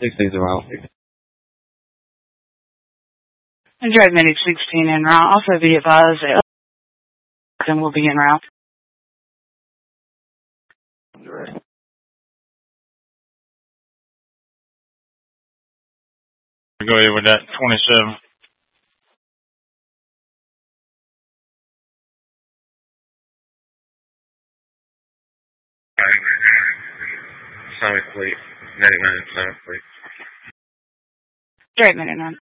16's around. And Drive Medic 16 en route. Also be advised that and will be en route. Go ahead with that 27. Sonic Fleet. 99 Sonic Fleet. Drive Medic 9.